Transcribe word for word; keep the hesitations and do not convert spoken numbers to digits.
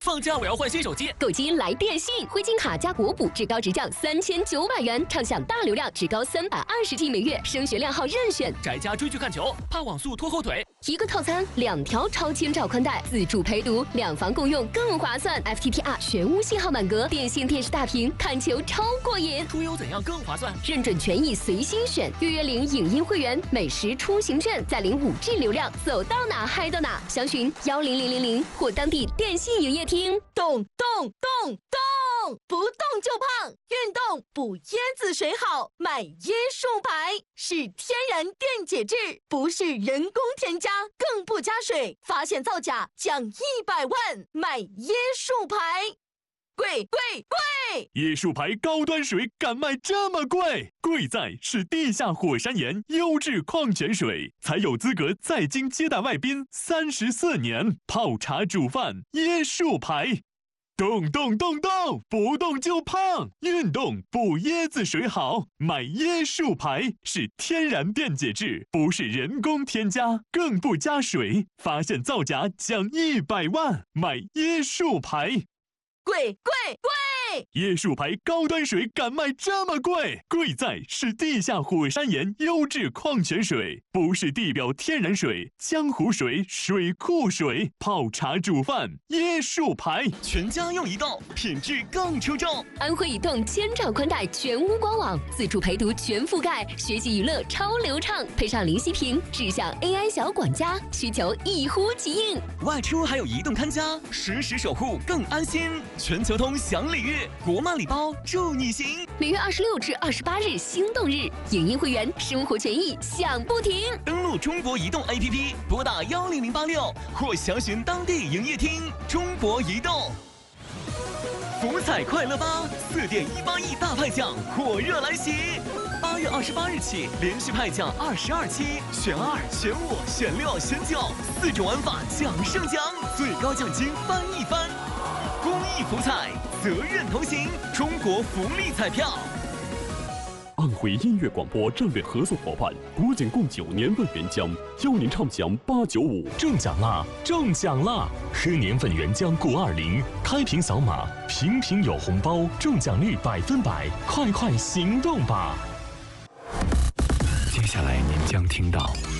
放假我要换新手机， 购机来电信，灰金卡加国补，至高直降三千九百元，畅享大流量，至高三百二十 G 每月，升学靓号任选。 宅家追剧看球，怕网速拖后腿。 一个套餐，两条超千兆宽带，自助陪读，两房共用更划算。F T T R 全屋信号满格，电信电视大屏，看球超过瘾。 出游怎样更划算？ 认准权益随心选，预约领影音会员，美食出行券，再领五 G 流量，走到哪嗨到哪。详询幺零零零零或当地电信营业厅。 动动动动，不动就胖，运动补椰子水好，买椰树牌是天然电解质，不是人工添加，更不加水，发现造假奖一百万，买椰树牌。贵贵贵！ 椰树牌高端水敢卖这么贵？贵在是地下火山岩优质矿泉水，才有资格在京接待外宾三十四年。泡茶煮饭，椰树牌。动动动动，不动就胖。运动补椰子水好，买椰树牌是天然电解质，不是人工添加，更不加水，发现造假奖一百万，买椰树牌。 贵贵贵！ 椰树牌高端水敢卖这么贵？贵在是地下火山岩优质矿泉水，不是地表天然水、江湖水、水库水。泡茶煮饭，椰树牌， 全家用移动，品质更出众。 安徽移动千兆宽带全屋官网，自助陪读全覆盖，学习娱乐超流畅，配上零息屏，智享 A I 小管家，需求一呼即应。 外出还有移动看家，实时守护更安心。全球通享礼遇，国漫礼包助你行。 每月二十六至二十八日心动日，影音会员生活权益享不停。 登录中国移动 A P P， 拨打幺零零八六或详询当地营业厅。中国移动。福彩快乐吧，四点一八亿大派奖火热来袭。八月二十八日起，连续派奖二十二期，选二、选五、选六、选九，四种玩法奖胜奖，最高奖金翻一番。公益福彩，责任同行，中国福利彩票。 安徽音乐广播战略合作伙伴国景共九年份原浆，邀您畅享八九五中奖啦！中奖啦！喝年份原浆过二零，开瓶扫码，瓶瓶有红包，中奖率百分百，快快行动吧！ 接下来您将听到。